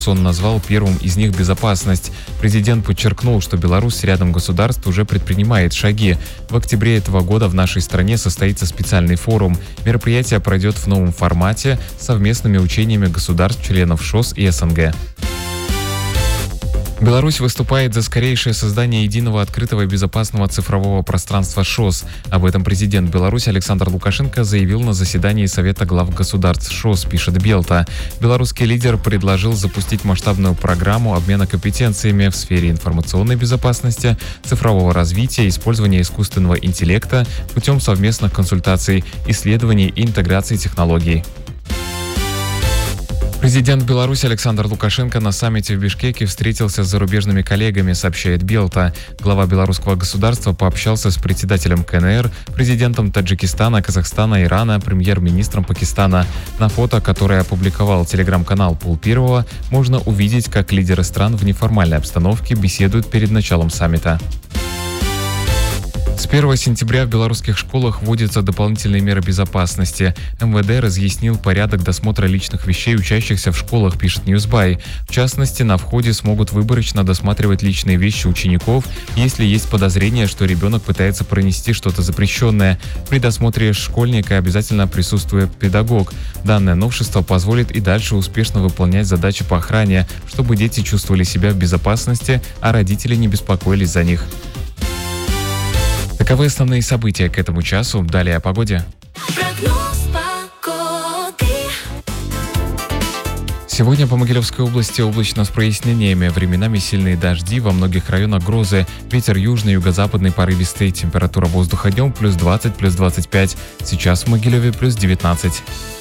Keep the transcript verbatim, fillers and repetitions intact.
Он назвал первым из них безопасность. Президент подчеркнул, что Беларусь с рядом государств уже предпринимает шаги. В октябре этого года в нашей стране состоится специальный форум. Мероприятие пройдет в новом формате с совместными учениями государств-членов ШОС и СНГ. Беларусь выступает за скорейшее создание единого открытого и безопасного цифрового пространства ШОС. Об этом президент Беларуси Александр Лукашенко заявил на заседании Совета глав государств ШОС, пишет Белта. Белорусский лидер предложил запустить масштабную программу обмена компетенциями в сфере информационной безопасности, цифрового развития, использования искусственного интеллекта путем совместных консультаций, исследований и интеграции технологий. Президент Беларуси Александр Лукашенко на саммите в Бишкеке встретился с зарубежными коллегами, сообщает Белта. Глава белорусского государства пообщался с председателем КНР, президентом Таджикистана, Казахстана, Ирана, премьер-министром Пакистана. На фото, которое опубликовал телеграм-канал Пул Первого, можно увидеть, как лидеры стран в неформальной обстановке беседуют перед началом саммита. С первого сентября в белорусских школах вводятся дополнительные меры безопасности. МВД разъяснил порядок досмотра личных вещей учащихся в школах, пишет Ньюсбай. В частности, на входе смогут выборочно досматривать личные вещи учеников, если есть подозрение, что ребенок пытается пронести что-то запрещенное. При досмотре школьника обязательно присутствует педагог. Данное новшество позволит и дальше успешно выполнять задачи по охране, чтобы дети чувствовали себя в безопасности, а родители не беспокоились за них. Таковы основные события к этому часу. Далее о погоде. Сегодня по Могилевской области облачно с прояснениями. Временами сильные дожди, во многих районах грозы. Ветер южный, юго-западный порывистый. Температура воздуха днем плюс двадцать, плюс двадцать пять. Сейчас в Могилеве плюс девятнадцать.